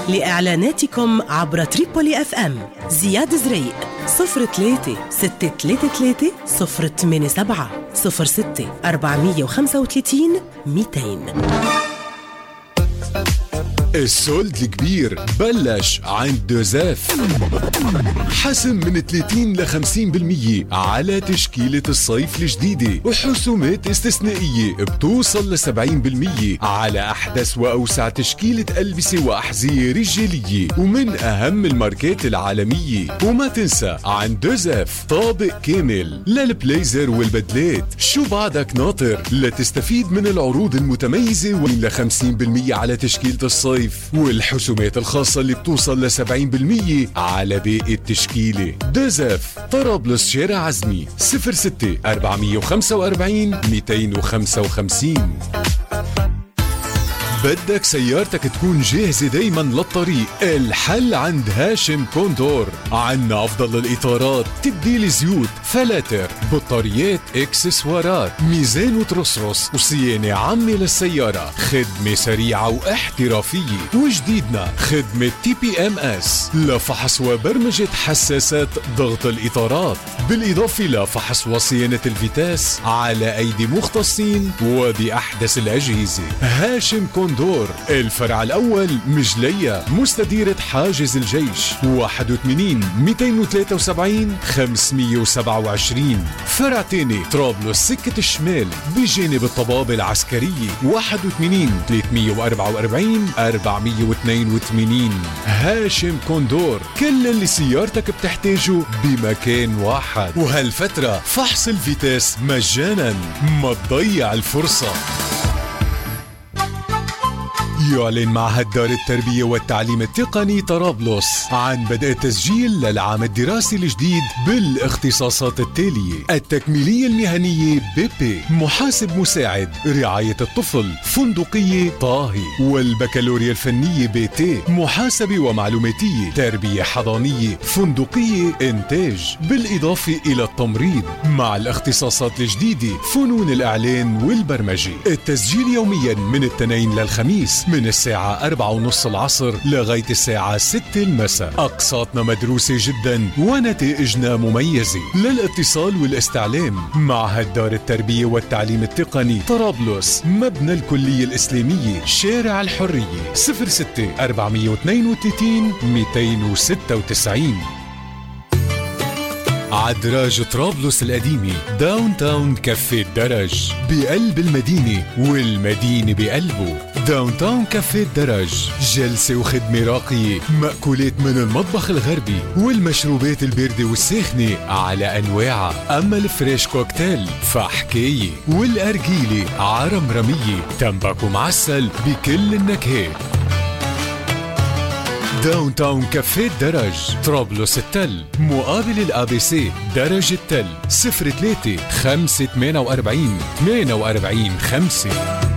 لإعلاناتكم عبر تريبولي اف ام زياد زريق 03 633 087 06 435 200. السولد الكبير بلش عند دوزاف. حسم من 30 ل 50% على تشكيلة الصيف الجديدة، وحسومات استثنائية بتوصل ل 70% على أحدث وأوسع تشكيلة ألبسة وأحذية رجالية ومن أهم الماركات العالمية. وما تنسى عند دوزاف طابق كامل للبليزر والبدلات. شو بعدك ناطر لتستفيد من العروض المتميزة ومن 50% على تشكيلة الصيف والحسومات الخاصة اللي بتوصل ل 70% على باقي التشكيلة. دوزاف طرابلس شارع عزمي 06 445 255. بدك سيارتك تكون جاهزة دايما للطريق؟ الحل عند هاشم كوندور. عنا أفضل الإطارات، تبديل زيوت، فلاتر، بطاريات، إكسسوارات، ميزان وترصرص وصيانة عامة للسيارة، خدمة سريعة واحترافية. وجديدنا خدمة TPMS لفحص وبرمجة حساسات ضغط الإطارات، بالإضافة لفحص وصيانة الفيتاس على أيدي مختصين وبأحدث الأجهزة. هاشم كوندور الفرع الأول مجلية مستديرة حاجز الجيش 81 273 527. فرع تاني طرابلس سكة الشمال بجانب الطبابة العسكرية 81 344 482. هاشم كوندور كل اللي سيارتك بتحتاجه بمكان واحد. وهالفترة فحص الفيتاس مجانا، ما تضيع الفرصة. يعلن معهد دار التربية والتعليم التقني طرابلس عن بدء التسجيل للعام الدراسي الجديد بالاختصاصات التالية: التكميلية المهنية بيبي، محاسب مساعد، رعاية الطفل، فندقية طاهي، والبكالوريا الفنية بيتي، محاسبة ومعلوماتية، تربية حضانية، فندقية، إنتاج، بالإضافة إلى التمريض. مع الاختصاصات الجديدة فنون الإعلان والبرمجة. التسجيل يوميا من الاثنين للخميس من الساعة 4:30 العصر لغاية الساعة 6 المساء. أقساطنا مدروسة جدا ونتائجنا مميزة. للاتصال والاستعلام معهد دار التربية والتعليم التقني طرابلس، مبنى الكلية الإسلامية، شارع الحرية 06 432 296. عدراج طرابلس القديمة داون تاون كافيه الدرج بقلب المدينة والمدينة بقلبه. داون تاون كافيه الدرج جلسة وخدمة راقية، مأكولات من المطبخ الغربي والمشروبات الباردة والساخنة على أنواعها. أما الفريش كوكتيل فحكاية، والأرجيلة عرمرمية، تنبك ومعسل بكل النكهات. داون تاون كافيه درج طرابلس التل مقابل الABC درج التل 03 548 48 5.